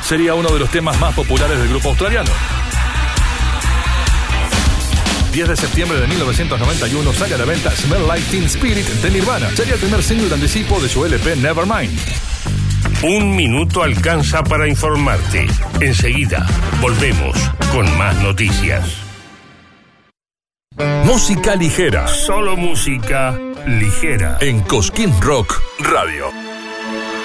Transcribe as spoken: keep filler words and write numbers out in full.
sería uno de los temas más populares del grupo australiano. diez de septiembre de mil novecientos noventa y uno sale a la venta Smell Like Teen Spirit de Nirvana. Sería el primer single de anticipo de su L P Nevermind. Un minuto alcanza para informarte. Enseguida volvemos con más noticias. Música ligera. Solo música ligera. En Cosquín Rock Radio.